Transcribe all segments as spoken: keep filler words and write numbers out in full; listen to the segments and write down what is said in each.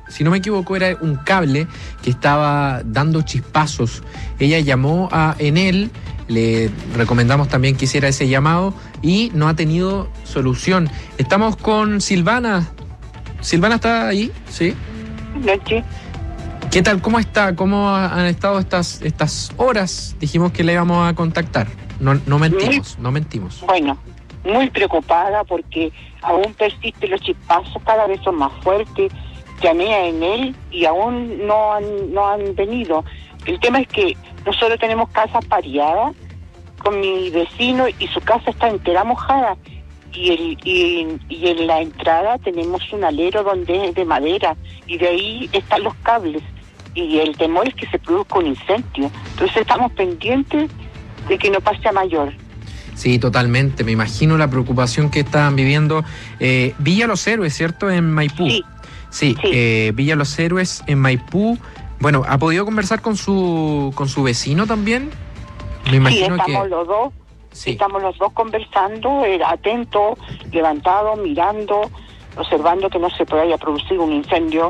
si no me equivoco, era un cable que estaba dando chispazos. Ella llamó a Enel, le recomendamos también que hiciera ese llamado y no ha tenido solución. Estamos con Silvana. ¿Silvana está ahí? Sí. Noche. ¿Qué tal? ¿Cómo está? ¿Cómo han estado estas, estas horas? Dijimos que le íbamos a contactar. No, no mentimos, no mentimos. Bueno, muy preocupada porque aún persisten los chispazos, cada vez son más fuertes. Llamé a Enel y aún no han, no han venido. El tema es que nosotros tenemos casas pareadas con mi vecino y su casa está entera mojada. Y, el, y, y en la entrada tenemos un alero donde es de madera y de ahí están los cables. Y el temor es que se produzca un incendio. Entonces estamos pendientes de que no pase a mayor. Sí, totalmente. Me imagino la preocupación que estaban viviendo. Eh, Villa Los Héroes, ¿cierto? En Maipú. Sí. Sí, sí. Eh, Villa Los Héroes en Maipú. Bueno, ¿ha podido conversar con su con su vecino también? Me imagino sí, estamos que... los dos. Sí. Estamos los dos conversando, eh, atentos, levantados, mirando, observando que no se vaya producir un incendio.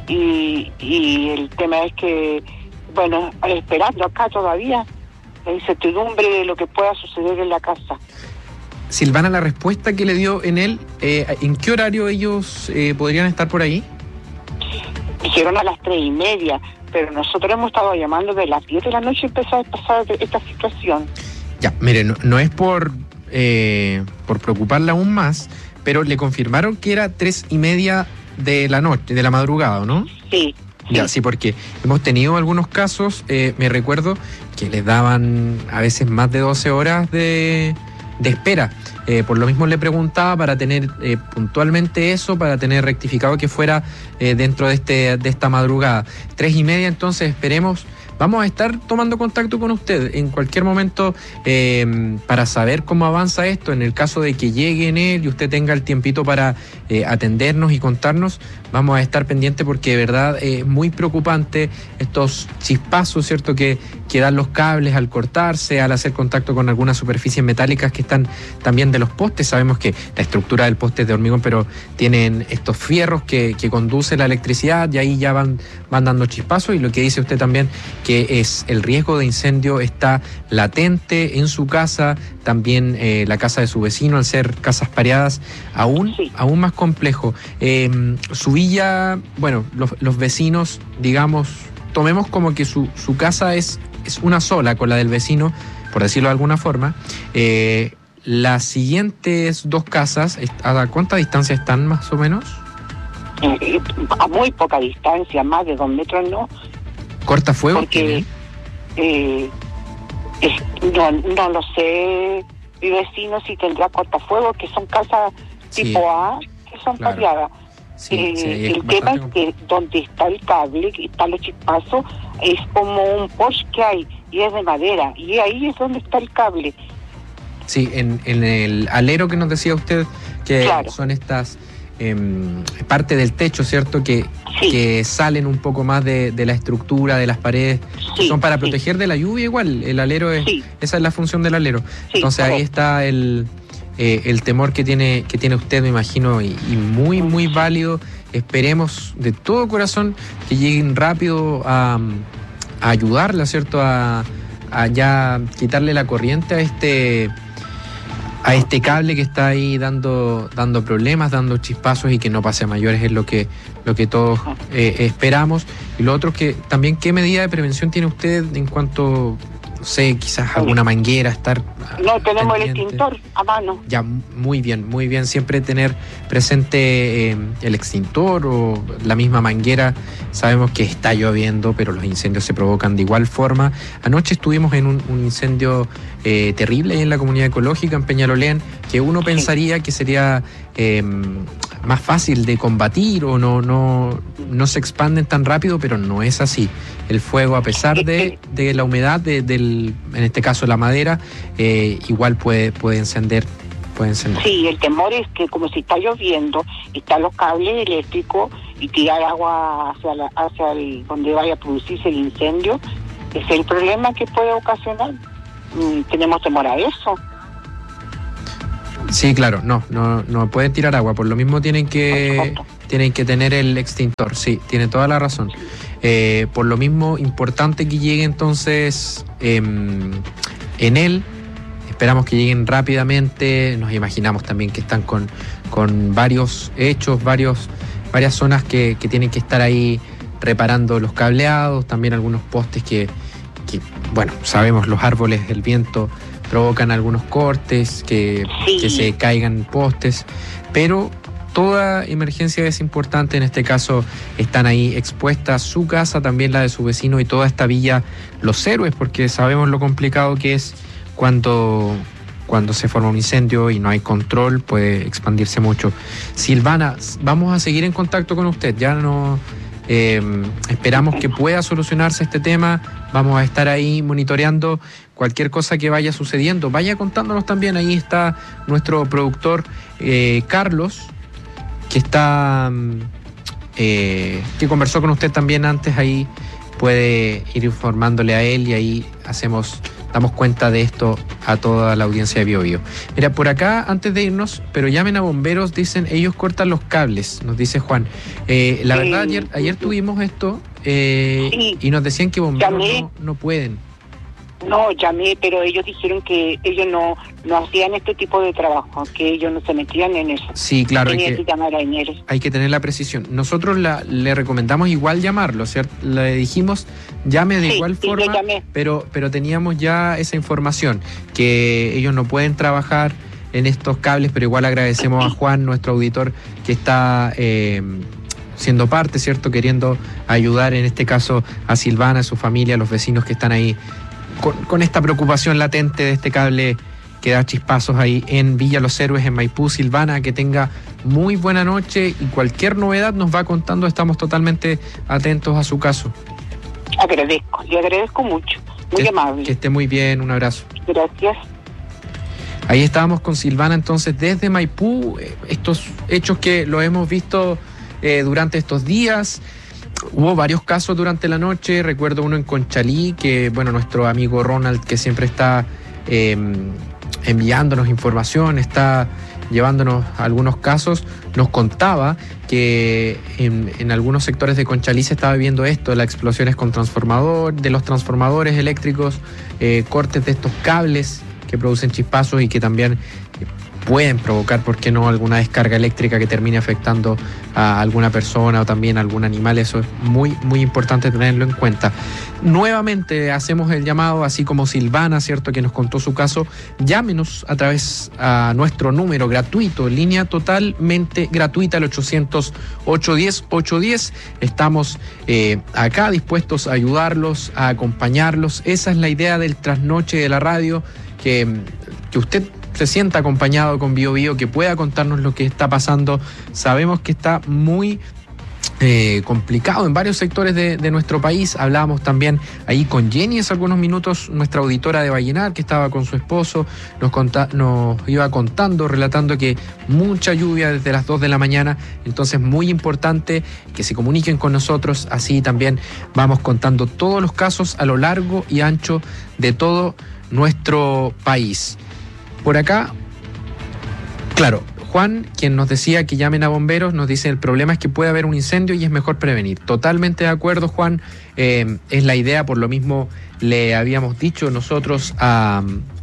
Y, y el tema es que, bueno, esperando acá todavía la incertidumbre de lo que pueda suceder en la casa. Silvana, la respuesta que le dio Enel, eh, ¿en qué horario ellos eh, podrían estar por ahí? Dijeron a las tres y media, pero nosotros hemos estado llamando de las diez de la noche y empezó a pasar esta situación. Ya, mire, no, no es por, eh, por preocuparla aún más, pero le confirmaron que era tres y media de la noche, de la madrugada, ¿no? Sí. Ya, sí, porque hemos tenido algunos casos, eh, me recuerdo, que les daban a veces más de doce horas de, de espera. Eh, por lo mismo le preguntaba para tener eh, puntualmente eso, para tener rectificado que fuera eh, dentro de, este, de esta madrugada. Tres y media, entonces esperemos. Vamos a estar tomando contacto con usted en cualquier momento eh, para saber cómo avanza esto. En el caso de que llegue en él y usted tenga el tiempito para eh, atendernos y contarnos, vamos a estar pendientes porque de verdad es eh, muy preocupante estos chispazos, ¿cierto? Que, que dan los cables al cortarse, al hacer contacto con algunas superficies metálicas que están también de los postes. Sabemos que la estructura del poste es de hormigón, pero tienen estos fierros que, que conducen la electricidad y ahí ya van, van dando chispazos. Y lo que dice usted también, que es el riesgo de incendio está latente en su casa, también eh, la casa de su vecino, al ser casas pareadas, aún, sí. aún más complejo. Eh, su villa, bueno, los, los vecinos, digamos, tomemos como que su, su casa es, es una sola con la del vecino, por decirlo de alguna forma. Eh, las siguientes dos casas, ¿a cuánta distancia están más o menos? Eh, a muy poca distancia, más de dos metros no. ¿Cortafuegos? Porque eh, es, no, no lo sé, mi vecino si tendrá cortafuegos, que son casas sí, tipo A, que son claro. pareadas. Sí, eh, sí, el tema es que donde está el cable, que están los chispazos, es como un post que hay, y es de madera, y ahí es donde está el cable. Sí, en, en el alero que nos decía usted, que claro. son estas... Eh, parte del techo, ¿cierto? Que, sí. que salen un poco más de, de la estructura, de las paredes, sí, que son para sí. proteger de la lluvia igual. El alero es, sí. esa es la función del alero. Sí, entonces correcto. ahí está el, eh, el temor que tiene, que tiene usted, me imagino, y, y muy, muy válido. Esperemos de todo corazón que lleguen rápido a, a ayudarla, ¿cierto? A, a ya quitarle la corriente a este... a este cable que está ahí dando dando problemas, dando chispazos y que no pase a mayores, es lo que lo que todos eh, esperamos. Y lo otro que también, ¿qué medida de prevención tiene usted en cuanto, no sé, quizás alguna manguera, estar No, tenemos pendiente? El extintor a mano. Ya, muy bien, muy bien. Siempre tener presente eh, el extintor o la misma manguera. Sabemos que está lloviendo, pero los incendios se provocan de igual forma. Anoche estuvimos en un, un incendio eh, terrible en la comunidad ecológica, en Peñalolén, que uno pensaría que sería eh, más fácil de combatir o no, no, no se expanden tan rápido, pero no es así. El fuego, a pesar de, de la humedad, de, del, en este caso la madera, eh, igual puede, puede encender. Puede encender. Sí, el temor es que como si está lloviendo, están los cables eléctricos y tirar agua hacia, la, hacia el, donde vaya a producirse el incendio, es el problema que puede ocasionar. Mm, tenemos temor a eso. Sí, claro, no, no, no pueden tirar agua, por lo mismo tienen que, tienen que tener el extintor, sí, tiene toda la razón. Eh, por lo mismo, importante que llegue entonces eh, en él. Esperamos que lleguen rápidamente. Nos imaginamos también que están con, con varios hechos, varios, varias zonas que, que tienen que estar ahí reparando los cableados, también algunos postes que, que, bueno, sabemos, los árboles, el viento provocan algunos cortes, que, sí. que se caigan postes, pero toda emergencia es importante. En este caso están ahí expuestas su casa, también la de su vecino y toda esta villa Los Héroes, porque sabemos lo complicado que es cuando, cuando se forma un incendio y no hay control, puede expandirse mucho. Silvana, vamos a seguir en contacto con usted, ya no eh, esperamos que pueda solucionarse este tema, vamos a estar ahí monitoreando cualquier cosa que vaya sucediendo, vaya contándonos también. Ahí está nuestro productor eh, Carlos, que está eh, que conversó con usted también antes, ahí puede ir informándole a él y ahí hacemos damos cuenta de esto a toda la audiencia de Bio Bio. Mira, por acá, antes de irnos, pero llamen a bomberos, dicen, ellos cortan los cables, nos dice Juan. Eh, la sí, verdad, ayer, ayer tuvimos esto eh, sí. y nos decían que bomberos no, no pueden. No, llamé, pero ellos dijeron que ellos no no hacían este tipo de trabajo, que ellos no se metían en eso. Sí, claro, hay Tenían que, que llamar a Inés. hay que tener la precisión. Nosotros la, le recomendamos igual llamarlo, ¿cierto? Le dijimos, llame de Sí, igual sí, yo forma, llamé. pero, pero teníamos ya esa información, que ellos no pueden trabajar en estos cables, pero igual agradecemos a Juan, nuestro auditor, que está eh, siendo parte, ¿cierto? Queriendo ayudar, en este caso, a Silvana, a su familia, a los vecinos que están ahí Con, con esta preocupación latente de este cable que da chispazos ahí en Villa Los Héroes, en Maipú. Silvana, que tenga muy buena noche y cualquier novedad nos va contando, estamos totalmente atentos a su caso. Agradezco, le agradezco mucho, muy que, amable. Que esté muy bien, un abrazo. Gracias. Ahí estábamos con Silvana entonces desde Maipú, estos hechos que lo hemos visto eh, durante estos días. Hubo varios casos durante la noche, recuerdo uno en Conchalí, que bueno, nuestro amigo Ronald, que siempre está eh, enviándonos información, está llevándonos algunos casos, nos contaba que en, en algunos sectores de Conchalí se estaba viendo esto, las explosiones con transformador, de los transformadores eléctricos, eh, cortes de estos cables que producen chispazos y que también pueden provocar, ¿por qué no?, alguna descarga eléctrica que termine afectando a alguna persona o también a algún animal. Eso es muy, muy importante tenerlo en cuenta. Nuevamente hacemos el llamado, así como Silvana, ¿cierto?, que nos contó su caso. Llámenos a través a nuestro número gratuito, línea totalmente gratuita, el ochocientos, ochocientos diez, ochocientos diez. Estamos eh, acá dispuestos a ayudarlos, a acompañarlos. Esa es la idea del trasnoche de la radio, que, que usted se sienta acompañado con Bio Bio, que pueda contarnos lo que está pasando. Sabemos que está muy eh, complicado en varios sectores de, de nuestro país. Hablábamos también ahí con Jenny hace algunos minutos, nuestra auditora de Vallenar, que estaba con su esposo, nos, conta, nos iba contando, relatando que mucha lluvia desde las dos de la mañana. Entonces, muy importante que se comuniquen con nosotros, así también vamos contando todos los casos a lo largo y ancho de todo nuestro país. Por acá, claro, Juan, quien nos decía que llamen a bomberos, nos dice el problema es que puede haber un incendio y es mejor prevenir. Totalmente de acuerdo, Juan, eh, es la idea, por lo mismo le habíamos dicho nosotros a,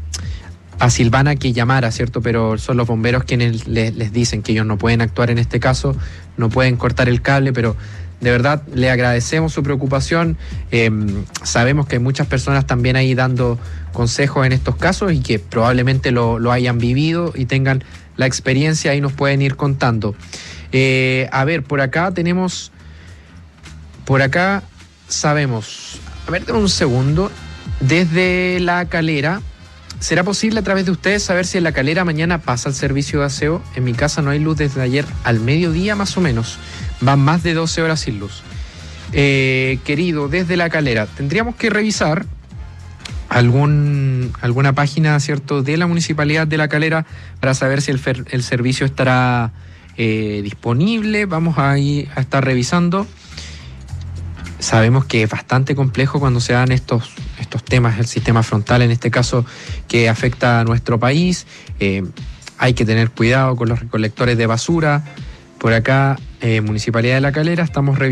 a Silvana que llamara, ¿cierto? Pero son los bomberos quienes les, les dicen que ellos no pueden actuar en este caso, no pueden cortar el cable, pero de verdad le agradecemos su preocupación. Eh, sabemos que hay muchas personas también ahí dando consejos en estos casos y que probablemente lo, lo hayan vivido y tengan la experiencia y nos pueden ir contando. Eh, a ver, por acá tenemos, por acá sabemos, a ver, un segundo, desde La Calera, ¿será posible a través de ustedes saber si en La Calera mañana pasa el servicio de aseo? En mi casa no hay luz desde ayer al mediodía más o menos. Van más de doce horas sin luz. Eh, querido, desde La Calera, tendríamos que revisar algún, alguna página, ¿cierto?, de la Municipalidad de La Calera para saber si el, fer, el servicio estará eh, disponible. Vamos a, ir a estar revisando. Sabemos que es bastante complejo cuando se dan estos, estos temas, el sistema frontal en este caso, que afecta a nuestro país. Eh, hay que tener cuidado con los recolectores de basura, Por acá, eh, Municipalidad de La Calera, estamos revisando